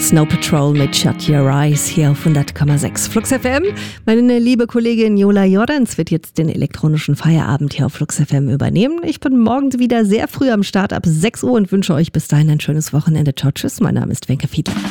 Snow Patrol mit Shut Your Eyes hier auf 100,6 Flux FM. Meine liebe Kollegin Jola Jordans wird jetzt den elektronischen Feierabend hier auf Flux FM übernehmen. Ich bin morgens wieder sehr früh am Start ab 6 Uhr und wünsche euch bis dahin ein schönes Wochenende. Ciao, tschüss, mein Name ist Wenke Fiedler.